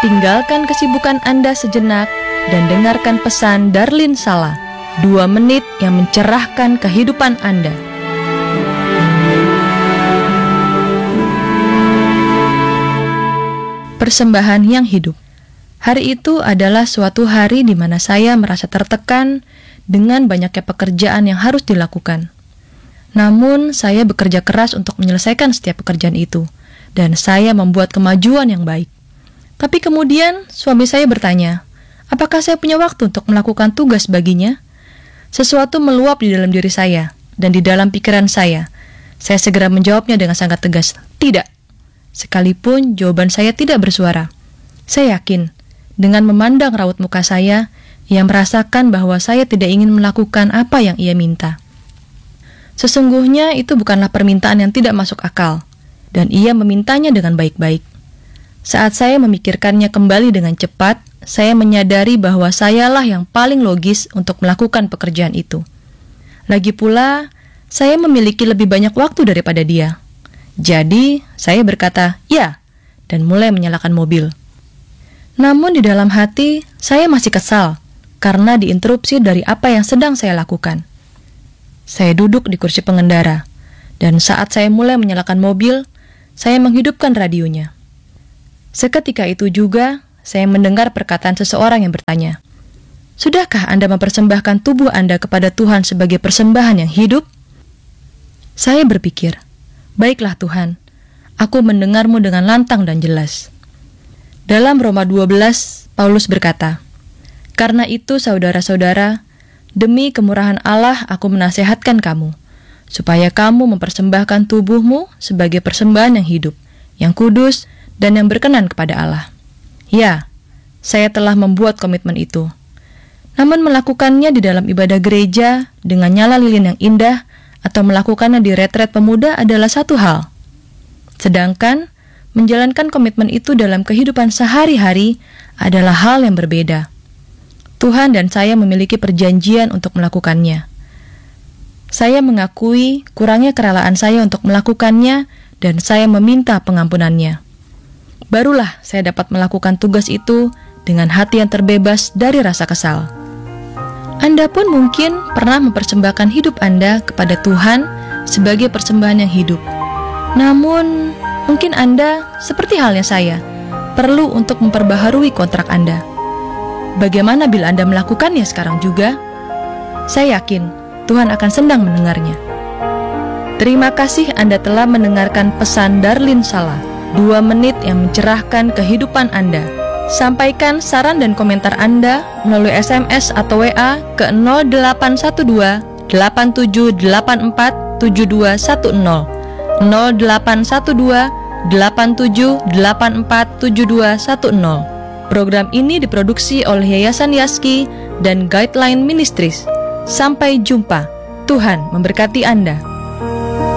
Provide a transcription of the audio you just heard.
Tinggalkan kesibukan Anda sejenak dan dengarkan pesan Darlin Sala, 2 menit yang mencerahkan kehidupan Anda. Persembahan yang hidup. Hari itu adalah suatu hari di mana saya merasa tertekan dengan banyaknya pekerjaan yang harus dilakukan. Namun, saya bekerja keras untuk menyelesaikan setiap pekerjaan itu, dan saya membuat kemajuan yang baik. Tapi kemudian, suami saya bertanya, apakah saya punya waktu untuk melakukan tugas baginya? Sesuatu meluap di dalam diri saya, dan di dalam pikiran saya. Saya segera menjawabnya dengan sangat tegas, tidak. Sekalipun jawaban saya tidak bersuara. Saya yakin, dengan memandang raut muka saya, ia merasakan bahwa saya tidak ingin melakukan apa yang ia minta. Sesungguhnya itu bukanlah permintaan yang tidak masuk akal, dan ia memintanya dengan baik-baik. Saat saya memikirkannya kembali dengan cepat, saya menyadari bahwa sayalah yang paling logis untuk melakukan pekerjaan itu. Lagi pula, saya memiliki lebih banyak waktu daripada dia. Jadi, saya berkata, ya, dan mulai menyalakan mobil. Namun di dalam hati, saya masih kesal, karena diinterupsi dari apa yang sedang saya lakukan. Saya duduk di kursi pengendara, dan saat saya mulai menyalakan mobil, saya menghidupkan radionya. Seketika itu juga, saya mendengar perkataan seseorang yang bertanya, "Sudahkah Anda mempersembahkan tubuh Anda kepada Tuhan sebagai persembahan yang hidup?" Saya berpikir, "Baiklah Tuhan, aku mendengarmu dengan lantang dan jelas." Dalam Roma 12, Paulus berkata, "Karena itu saudara-saudara, demi kemurahan Allah aku menasihatkan kamu, supaya kamu mempersembahkan tubuhmu sebagai persembahan yang hidup, yang kudus, dan yang berkenan kepada Allah." Ya, saya telah membuat komitmen itu. Namun melakukannya di dalam ibadah gereja dengan nyala lilin yang indah atau melakukannya di retret pemuda adalah satu hal. Sedangkan menjalankan komitmen itu dalam kehidupan sehari-hari adalah hal yang berbeda. Tuhan dan saya memiliki perjanjian untuk melakukannya. Saya mengakui kurangnya kerelaan saya untuk melakukannya dan saya meminta pengampunannya. Barulah saya dapat melakukan tugas itu dengan hati yang terbebas dari rasa kesal. Anda pun mungkin pernah mempersembahkan hidup Anda kepada Tuhan sebagai persembahan yang hidup. Namun, mungkin Anda, seperti halnya saya, perlu untuk memperbaharui kontrak Anda. Bagaimana bila Anda melakukannya sekarang juga? Saya yakin Tuhan akan senang mendengarnya. Terima kasih Anda telah mendengarkan pesan Darlin Sala, 2 menit yang mencerahkan kehidupan Anda. Sampaikan saran dan komentar Anda melalui SMS atau WA ke 0812 8784 7210 0812 8784 7210. Program ini diproduksi oleh Yayasan Yaski dan Guideline Ministries. Sampai jumpa. Tuhan memberkati Anda.